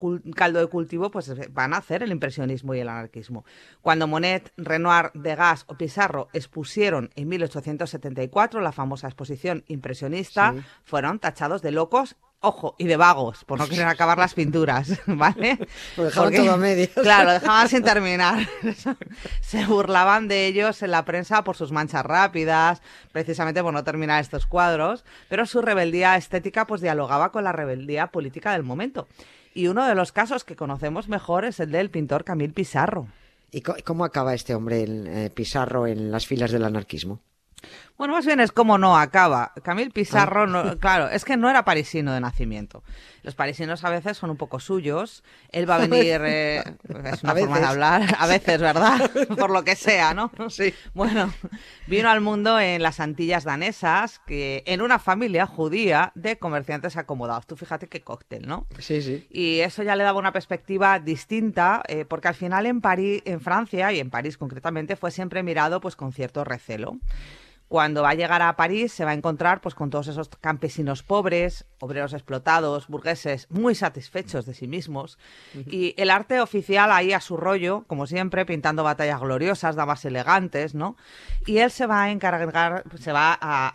caldo de cultivo, pues van a hacer el impresionismo y el anarquismo. Cuando Monet, Renoir, Degas o Pissarro expusieron en 1874 la famosa exposición impresionista, Sí. fueron tachados de locos, ojo, y de vagos, por no querer acabar las pinturas, ¿vale? Lo dejaban todo a medias. Claro, lo dejaban sin terminar. Se burlaban de ellos en la prensa por sus manchas rápidas, precisamente por no terminar estos cuadros, pero su rebeldía estética pues dialogaba con la rebeldía política del momento. Y uno de los casos que conocemos mejor es el del pintor Camille Pissarro. ¿Y cómo acaba este hombre, Pissarro, en las filas del anarquismo? Bueno, más bien es como no acaba. Camille Pissarro, claro, es que no era parisino de nacimiento. Los parisinos a veces son un poco suyos. Él va a venir, es una forma de hablar, a veces, ¿verdad? Por lo que sea, ¿no? Sí. Bueno, vino al mundo en las Antillas danesas, que en una familia judía de comerciantes acomodados. Tú fíjate qué cóctel, ¿no? Sí, sí. Y eso ya le daba una perspectiva distinta, porque al final en París, en Francia y en París concretamente, fue siempre mirado pues con cierto recelo. Cuando va a llegar a París se va a encontrar pues con todos esos campesinos pobres, obreros explotados, burgueses muy satisfechos de sí mismos, y el arte oficial ahí a su rollo, como siempre, pintando batallas gloriosas, damas elegantes, ¿no? Y él se va a encargar, se va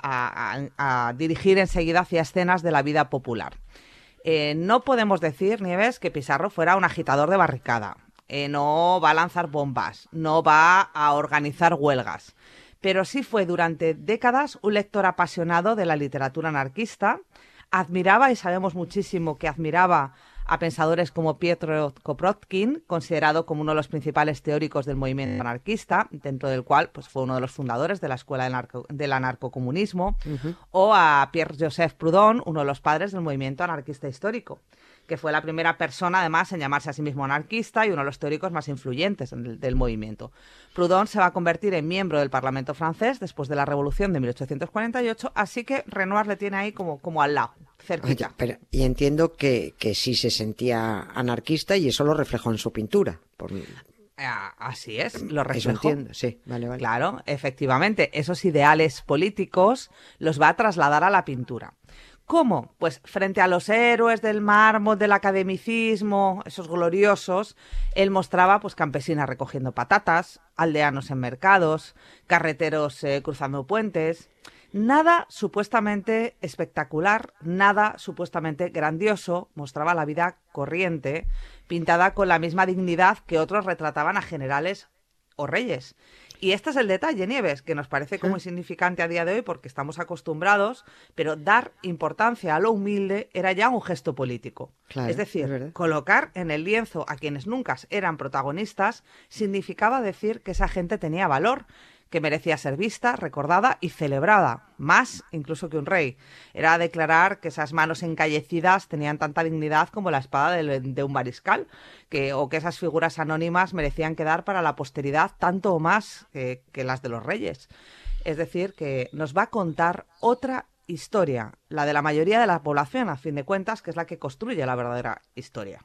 a dirigir enseguida hacia escenas de la vida popular. No podemos decir, Nieves, que Pissarro fuera un agitador de barricada. No va a lanzar bombas, no va a organizar huelgas. Pero sí fue durante décadas un lector apasionado de la literatura anarquista. Admiraba, y sabemos muchísimo que admiraba a pensadores como Piotr Kropotkin, considerado como uno de los principales teóricos del movimiento anarquista, dentro del cual pues, fue uno de los fundadores de la escuela del anarcocomunismo, o a Pierre-Joseph Proudhon, uno de los padres del movimiento anarquista histórico, que fue la primera persona, además, en llamarse a sí mismo anarquista y uno de los teóricos más influyentes del movimiento. Proudhon se va a convertir en miembro del Parlamento francés después de la Revolución de 1848, así que Renoir le tiene ahí como al lado, cerquita. Oye, y entiendo que sí se sentía anarquista y eso lo reflejó en su pintura. Así es, lo reflejó. Eso entiendo, sí, vale. Claro, efectivamente, esos ideales políticos los va a trasladar a la pintura. ¿Cómo? Pues frente a los héroes del mármol, del academicismo, esos gloriosos, él mostraba pues campesinas recogiendo patatas, aldeanos en mercados, carreteros cruzando puentes. Nada supuestamente espectacular, nada supuestamente grandioso, mostraba la vida corriente, pintada con la misma dignidad que otros retrataban a generales o reyes. Y este es el detalle, Nieves, que nos parece como insignificante a día de hoy porque estamos acostumbrados, pero dar importancia a lo humilde era ya un gesto político. Claro, es decir, es colocar en el lienzo a quienes nunca eran protagonistas significaba decir que esa gente tenía valor, que merecía ser vista, recordada y celebrada, más incluso que un rey. Era declarar que esas manos encallecidas tenían tanta dignidad como la espada de un mariscal, o que esas figuras anónimas merecían quedar para la posteridad tanto o más que las de los reyes. Es decir, que nos va a contar otra historia, la de la mayoría de la población, a fin de cuentas, que es la que construye la verdadera historia.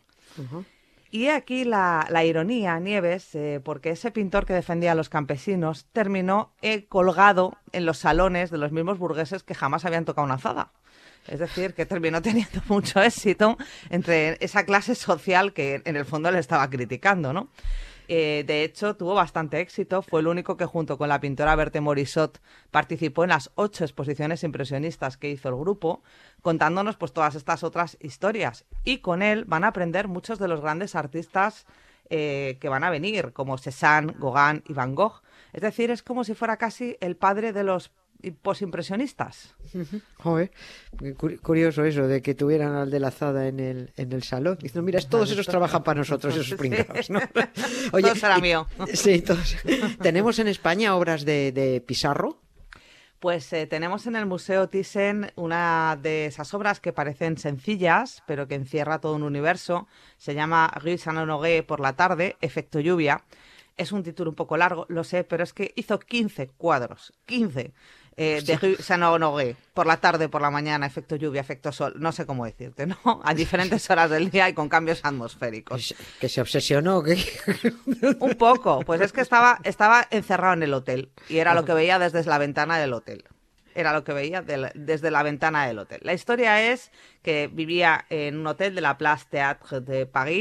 Y aquí la ironía, Nieves, porque ese pintor que defendía a los campesinos terminó colgado en los salones de los mismos burgueses que jamás habían tocado una azada. Es decir, que terminó teniendo mucho éxito entre esa clase social que en el fondo le estaba criticando, ¿no? De hecho, tuvo bastante éxito. Fue el único que junto con la pintora Berthe Morisot participó en las 8 exposiciones impresionistas que hizo el grupo, contándonos pues todas estas otras historias. Y con él van a aprender muchos de los grandes artistas que van a venir, como Cézanne, Gauguin y Van Gogh. Es decir, es como si fuera casi el padre de los posimpresionistas. Joder, curioso eso de que tuvieran al de la azada en el salón. Diciendo, mira, todos esos trabajan para nosotros, esos pringados, ¿no? Oye, todo será mío. Sí, todos. ¿Tenemos en España obras de Pissarro? Pues tenemos en el Museo Thyssen una de esas obras que parecen sencillas, pero que encierra todo un universo. Se llama Rue Saint-Honoré por la tarde, efecto lluvia. Es un título un poco largo, lo sé, pero es que hizo 15 cuadros, 15, de Rue Saint-Honoré, por la tarde, por la mañana, efecto lluvia, efecto sol, no sé cómo decirte, ¿no? A diferentes horas del día y con cambios atmosféricos. ¿Que se obsesionó? ¿Qué? Un poco, pues es que estaba encerrado en el hotel y era lo que veía desde la ventana del hotel. Era lo que veía desde la ventana del hotel. La historia es que vivía en un hotel de la Place Théâtre de París.